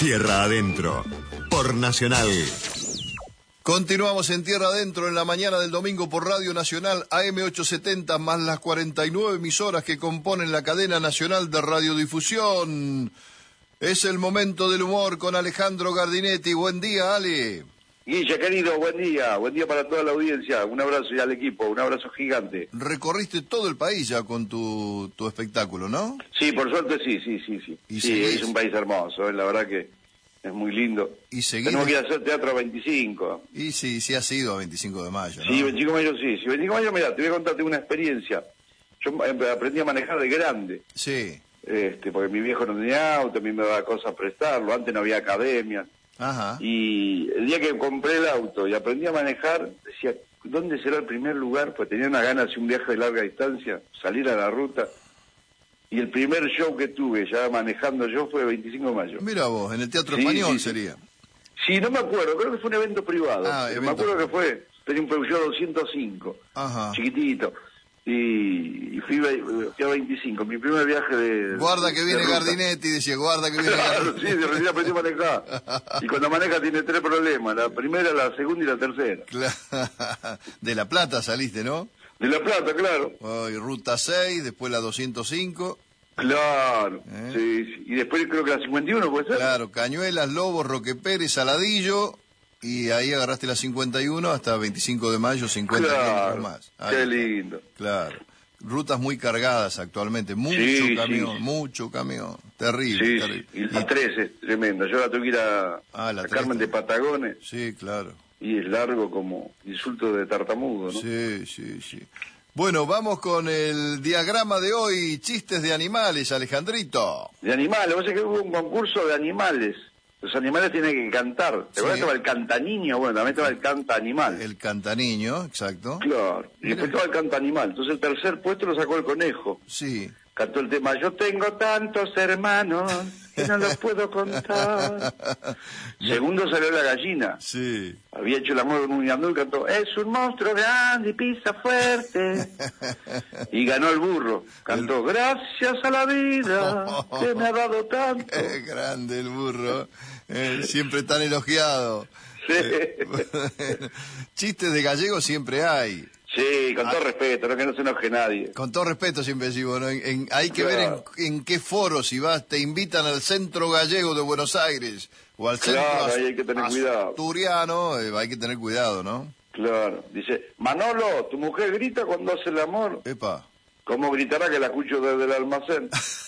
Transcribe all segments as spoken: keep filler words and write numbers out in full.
Tierra Adentro, por Nacional. Continuamos en Tierra Adentro en la mañana del domingo por Radio Nacional A M ochocientos setenta más las cuarenta y nueve emisoras que componen la cadena nacional de radiodifusión. Es el momento del humor con Alejandro Gardinetti. Buen día, Ale. Guilla, querido, buen día. Buen día para toda la audiencia. Un abrazo y al equipo, un abrazo gigante. Recorriste todo el país ya con tu, tu espectáculo, ¿no? Sí, por suerte sí, sí, sí. Sí, ¿Y sí seguís? Es un país hermoso, eh, la verdad que es muy lindo. ¿Y seguís? Tenemos que ir a hacer teatro veinticinco. Y sí, sí ha sido veinticinco de mayo, ¿no? Sí, veinticinco de mayo sí. Sí, veinticinco de mayo, mira, te voy a contarte una experiencia. Yo aprendí a manejar de grande. Sí. Este, porque mi viejo no tenía auto, a mí me daba cosas prestarlo, antes no había academia. Ajá. Y el día que compré el auto y aprendí a manejar, decía, ¿dónde será el primer lugar? Pues tenía una gana de hacer un viaje de larga distancia, salir a la ruta. Y el primer show que tuve ya manejando yo fue veinticinco de mayo. Mira vos, en el Teatro Sí, Español sí, sí. sería. Sí, no me acuerdo, creo que fue un evento privado. Ah, Pero evento me acuerdo que privado. fue, tenía un Peugeot doscientos cinco, Ajá. chiquitito. Y, y fui, fui a veinticinco, mi primer viaje de... Guarda que de viene ruta. Gardinetti, decía, guarda que viene Claro, Gardinetti. sí, de recién aprendí a manejar. Y cuando maneja tiene tres problemas, la primera, la segunda y la tercera. Claro. De La Plata saliste, ¿no? De La Plata, claro. Hoy Ruta seis, después la doscientos cinco. Claro, ¿Eh? sí, sí. Y después creo que la cincuenta y uno, ¿puede ser? Claro, Cañuelas, Lobos, Roque Pérez, Saladillo, y ahí agarraste la cincuenta y uno hasta veinticinco de mayo, cincuenta Claro, kilómetros más. Ahí qué está. lindo. Claro. Rutas muy cargadas actualmente, mucho Sí, camión, sí. mucho camión. Terrible, Sí, terrible. sí. Y la tres es tremenda. Yo la tengo que ir a, Ah, la a tres Carmen de también. Patagones Sí, claro. y es largo como insulto de tartamudo, ¿no? Sí, sí, sí. Bueno, vamos con el diagrama de hoy, chistes de animales, Alejandrito. De animales, vos sabés que hubo un concurso de animales. Los animales tienen que cantar. ¿Te acuerdas? Sí. Estaba el cantaniño, bueno, también estaba el canta animal. El cantaniño, exacto. Claro, y después estaba el canta animal. Entonces el tercer puesto lo sacó el conejo. Sí. Cantó el tema, yo tengo tantos hermanos que no los puedo contar. Segundo salió la gallina. Sí. Había hecho el amor con un ñandú y cantó, es un monstruo grande y pisa fuerte. Y ganó el burro. Cantó, gracias a la vida que me ha dado tanto. Qué grande el burro. Eh, siempre tan elogiado. Sí, Eh, bueno, chistes de gallegos siempre hay. sí, con todo Ah. respeto, no que no se enoje nadie. Con todo respeto siempre decimos, ¿no? En- en- hay que Claro. ver en, en qué foro, si vas, te invitan al Centro Gallego de Buenos Aires o al Claro, Centro ahí hay que tener As- cuidado. Asturiano, eh, hay que tener cuidado, ¿no? Claro, dice, Manolo, tu mujer grita cuando hace el amor. Epa. ¿Cómo gritará que la escucho desde el almacén?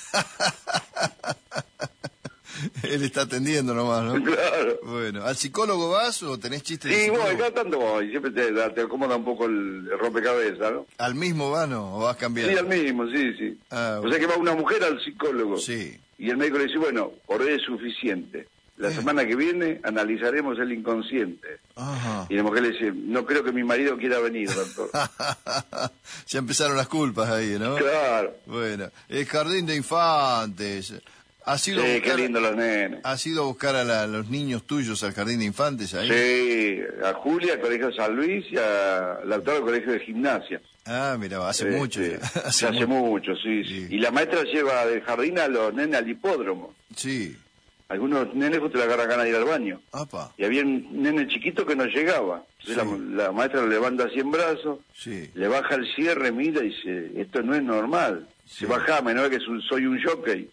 Él está atendiendo nomás, ¿no? Claro. Bueno, ¿al psicólogo vas o tenés chistes de Sí, psicólogo? voy, cada tanto voy, siempre te, te acomoda un poco el, el rompecabezas, ¿no? ¿Al mismo vas, no? ¿O vas cambiando? Sí, al mismo, sí, sí. Ah, O sea que va una mujer al psicólogo. Sí. Y el médico le dice, bueno, por hoy es suficiente. La Eh. semana que viene analizaremos el inconsciente. Ajá. Y la mujer le dice, no creo que mi marido quiera venir, doctor. Ya empezaron las culpas ahí, ¿no? Claro. Bueno, el jardín de infantes. ¿Has Sí, ido, a qué buscar, lindo los nenes. ¿has ido a buscar a, la- a los niños tuyos al jardín de infantes ahí? Sí, a Julia, al Colegio de San Luis, y a la doctora del Colegio de Gimnasia. Ah, mira, hace Este, mucho ya. se hace mucho, sí, sí. Sí. Y la maestra lleva del jardín a los nenes al hipódromo. Sí. Algunos nenes justo le agarran ganas de ir al baño. Apa. Y había un nene chiquito que no llegaba. Entonces Sí. la, la maestra lo levanta así en brazos, Sí. le baja el cierre, mira y dice, esto no es normal. Sí. Se bajame, no es que soy- soy un jockey.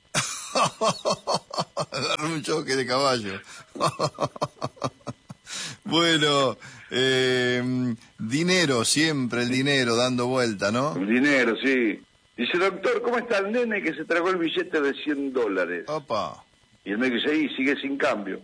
Agarró un choque de caballo. Bueno, eh, dinero, siempre el dinero dando vuelta, ¿no? El dinero, sí. Dice, doctor, ¿cómo está el nene que se tragó el billete de cien dólares? Opa. Y el médico dice, ahí sigue sin cambio.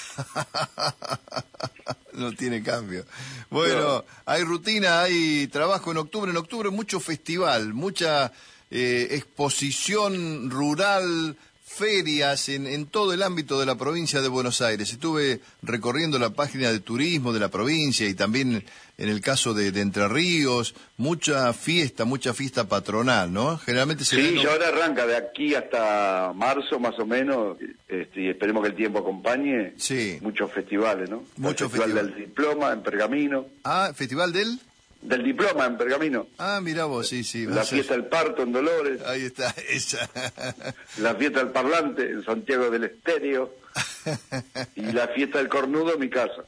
No tiene cambio. Bueno, hay rutina, hay trabajo en octubre. En octubre mucho festival, mucha eh, exposición rural, ferias en, en todo el ámbito de la provincia de Buenos Aires. Estuve recorriendo la página de turismo de la provincia y también en el caso de, de Entre Ríos, mucha fiesta, mucha fiesta patronal, ¿no? Generalmente se Sí, ve- y ahora arranca de aquí hasta marzo más o menos, este, y esperemos que el tiempo acompañe. Sí. Muchos festivales, ¿no? Muchos el Festival festivales. del Diploma en Pergamino, Ah, Festival del... del Diploma en Pergamino, Ah, mirá vos, sí, sí. va la a ser- fiesta del Parto en Dolores, Ahí está, esa. la fiesta del Parlante en Santiago del Estero, Y la fiesta del cornudo en mi casa.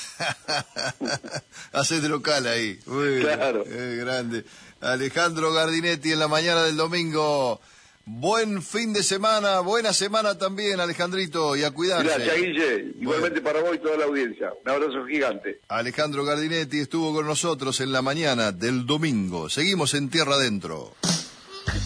Hacete local ahí. Muy Claro. eh, grande. Alejandro Gardinetti en la mañana del domingo. Buen fin de semana, buena semana también, Alejandrito, y a cuidarse. Gracias, Guille. Igualmente Bueno. para vos y toda la audiencia. Un abrazo gigante. Alejandro Gardinetti estuvo con nosotros en la mañana del domingo. Seguimos en Tierra Adentro.